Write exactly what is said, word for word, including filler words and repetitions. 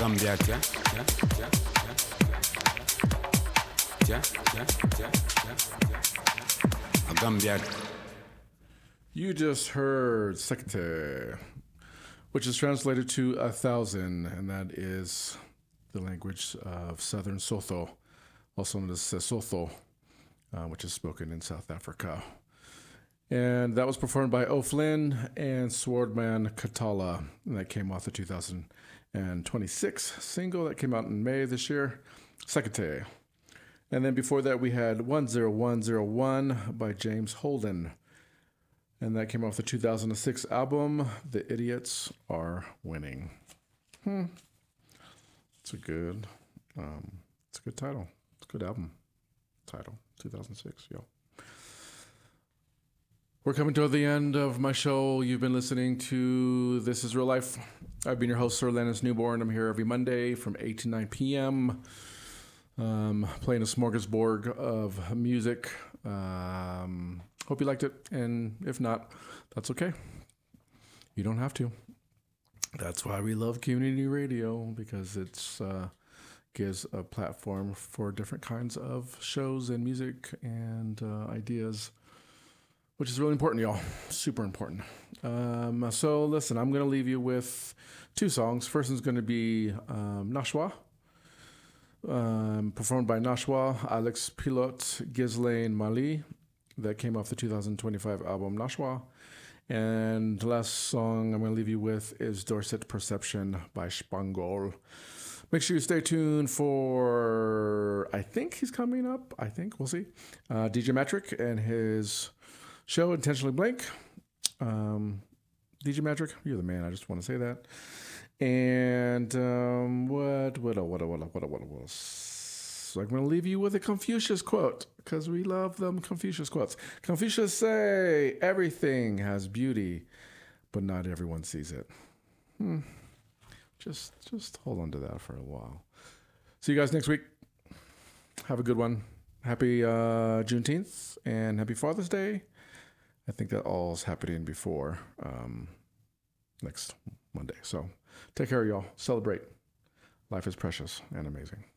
Gambia, yeah, yeah, yeah, yeah, yeah, yeah, yeah, yeah. Gambia. You just heard Sekte, which is translated to a thousand, and that is the language of Southern Sotho, also known as Sesotho, uh, which is spoken in South Africa. And that was performed by O'Flynn and Swordman Katala, and that came off the two thousand twenty-six single that came out in May this year, Sekte. And then before that, we had one oh one oh one by James Holden. And that came off the two thousand six album, The Idiots Are Winning. Hmm. It's a good, um, it's a good title. It's a good album title, two thousand six, yo. We're coming to the end of my show. You've been listening to This Is Real Life. I've been your host, Sir Lennox Newborn. I'm here every Monday from eight to nine p.m. Um, playing a smorgasbord of music. Um, hope you liked it. And if not, that's okay. You don't have to. That's why we love community radio, because it's uh, gives a platform for different kinds of shows and music and uh, ideas, which is really important, y'all. Super important. Um, so listen, I'm going to leave you with two songs. First one's going to be um, Nashwa, um, performed by Nashwa, Alex Pilot, Ghislaine Mali. That came off the two thousand twenty-five album Nashwa. And the last song I'm going to leave you with is Dorset Perception by Spangol. Make sure you stay tuned for, I think he's coming up. I think, we'll see. Uh, D J Matrick and his show Intentionally Blank. Um, D J Matrick, you're the man. I just want to say that. And um, what, what, what, what, what, what, what, what else? So I'm going to leave you with a Confucius quote, because we love them Confucius quotes. Confucius say, everything has beauty, but not everyone sees it. Hmm. Just, just hold on to that for a while. See you guys next week. Have a good one. Happy uh, Juneteenth and happy Father's Day. I think that all's happening before um, next Monday. So take care, y'all. Celebrate. Life is precious and amazing.